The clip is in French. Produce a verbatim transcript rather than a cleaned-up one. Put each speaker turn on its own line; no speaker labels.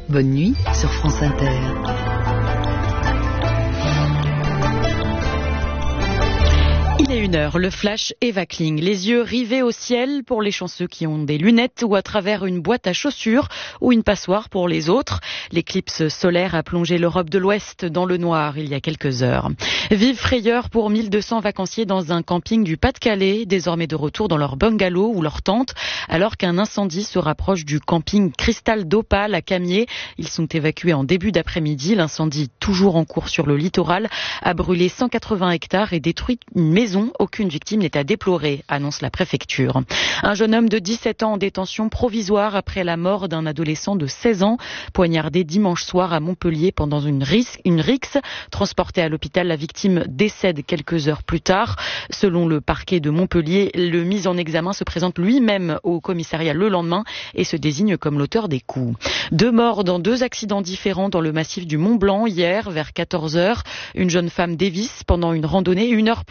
Bonne nuit sur France Inter.
Il est une heure, le flash Eva Kling, les yeux rivés au ciel pour les chanceux qui ont des lunettes ou à travers une boîte à chaussures ou une passoire pour les autres. L'éclipse solaire a plongé l'Europe de l'Ouest dans le noir il y a quelques heures. Vive frayeur pour mille deux cents vacanciers dans un camping du Pas-de-Calais, désormais de retour dans leur bungalow ou leur tente, alors qu'un incendie se rapproche du camping Cristal d'Opale à Camiers. Ils sont évacués en début d'après-midi. L'incendie, toujours en cours sur le littoral, a brûlé cent quatre-vingts hectares et détruit une maison. Aucune victime n'est à déplorer, annonce la préfecture. Un jeune homme de dix-sept ans en détention provisoire après la mort d'un adolescent de seize ans, poignardé dimanche soir à Montpellier pendant une, ris- une rixe. Transporté à l'hôpital, la victime décède quelques heures plus tard. Selon le parquet de Montpellier, le mis en examen se présente lui-même au commissariat le lendemain et se désigne comme l'auteur des coups. Deux morts dans deux accidents différents dans le massif du Mont Blanc hier vers quatorze heures. Une jeune femme dévisse pendant une randonnée une heure